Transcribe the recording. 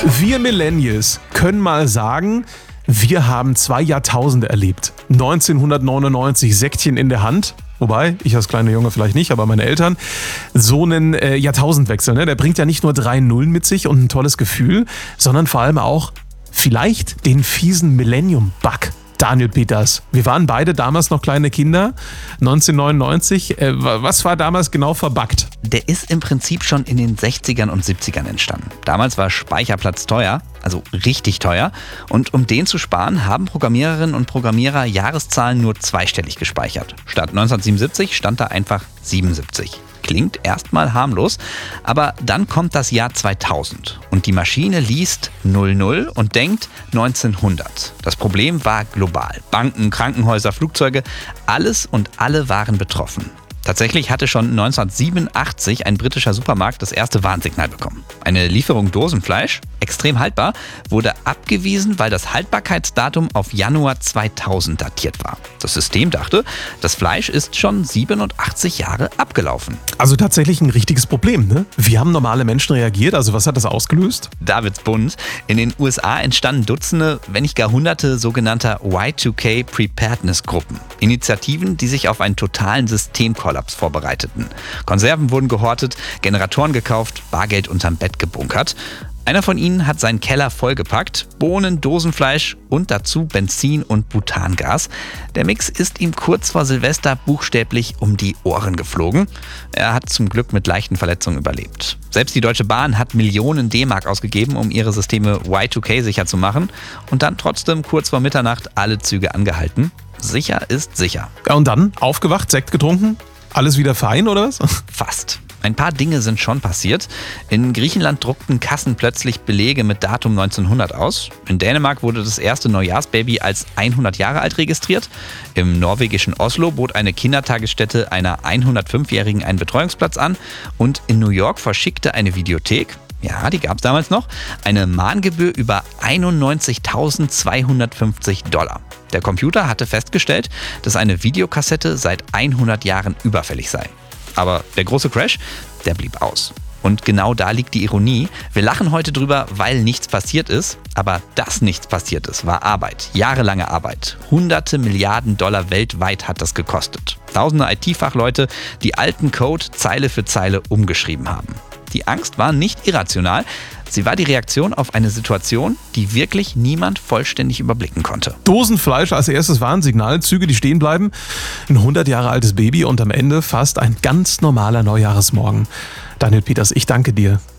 Wir Millennials können mal sagen, wir haben 2 Jahrtausende erlebt. 1999 Säckchen in der Hand. Wobei, ich als kleiner Junge vielleicht nicht, aber meine Eltern. So einen Jahrtausendwechsel, ne? Der bringt ja nicht nur 3 Nullen mit sich und ein tolles Gefühl, sondern vor allem auch vielleicht den fiesen Millennium-Bug. Daniel Peters, wir waren beide damals noch kleine Kinder, 1999. Was war damals genau verbuggt? Der ist im Prinzip schon in den 60ern und 70ern entstanden. Damals war Speicherplatz teuer, also richtig teuer. Und um den zu sparen, haben Programmiererinnen und Programmierer Jahreszahlen nur zweistellig gespeichert. Statt 1977 stand da einfach 77. Klingt erstmal harmlos, aber dann kommt das Jahr 2000 und die Maschine liest 00 und denkt 1900. Das Problem war global. Banken, Krankenhäuser, Flugzeuge, alles und alle waren betroffen. Tatsächlich hatte schon 1987 ein britischer Supermarkt das erste Warnsignal bekommen. Eine Lieferung Dosenfleisch, extrem haltbar, wurde abgewiesen, weil das Haltbarkeitsdatum auf Januar 2000 datiert war. Das System dachte, das Fleisch ist schon 87 Jahre abgelaufen. Also tatsächlich ein richtiges Problem, ne? Wie haben normale Menschen reagiert? Also was hat das ausgelöst? Da wird's bunt. In den USA entstanden Dutzende, wenn nicht gar Hunderte sogenannter Y2K Preparedness-Gruppen. Initiativen, die sich auf einen totalen Systemkollaps vorbereiteten. Konserven wurden gehortet, Generatoren gekauft, Bargeld unterm Bett gebunkert. Einer von ihnen hat seinen Keller vollgepackt, Bohnen, Dosenfleisch und dazu Benzin und Butangas. Der Mix ist ihm kurz vor Silvester buchstäblich um die Ohren geflogen. Er hat zum Glück mit leichten Verletzungen überlebt. Selbst die Deutsche Bahn hat Millionen D-Mark ausgegeben, um ihre Systeme Y2K sicher zu machen und dann trotzdem kurz vor Mitternacht alle Züge angehalten. Sicher ist sicher. Ja, und dann aufgewacht, Sekt getrunken, alles wieder fein oder was? Fast. Ein paar Dinge sind schon passiert. In Griechenland druckten Kassen plötzlich Belege mit Datum 1900 aus. In Dänemark wurde das erste Neujahrsbaby als 100 Jahre alt registriert. Im norwegischen Oslo bot eine Kindertagesstätte einer 105-Jährigen einen Betreuungsplatz an. Und in New York verschickte eine Videothek, ja, die gab es damals noch, eine Mahngebühr über $91.250. Der Computer hatte festgestellt, dass eine Videokassette seit 100 Jahren überfällig sei. Aber der große Crash, der blieb aus. Und genau da liegt die Ironie. Wir lachen heute drüber, weil nichts passiert ist. Aber dass nichts passiert ist, war Arbeit. Jahrelange Arbeit. Hunderte Milliarden Dollar weltweit hat das gekostet. Tausende IT-Fachleute, die alten Code Zeile für Zeile umgeschrieben haben. Die Angst war nicht irrational. Sie war die Reaktion auf eine Situation, die wirklich niemand vollständig überblicken konnte. Dosenfleisch als erstes Warnsignal, Züge, die stehen bleiben, ein 100 Jahre altes Baby und am Ende fast ein ganz normaler Neujahresmorgen. Daniel Peters, ich danke dir.